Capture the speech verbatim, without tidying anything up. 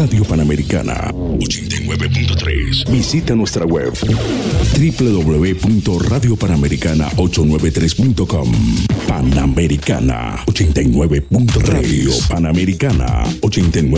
Radio Panamericana ochenta y nueve punto tres. Visita nuestra web doble u doble u doble u punto radio panamericana ochocientos noventa y tres punto com. Panamericana ochenta y nueve punto tres. Radio Panamericana ochenta y nueve.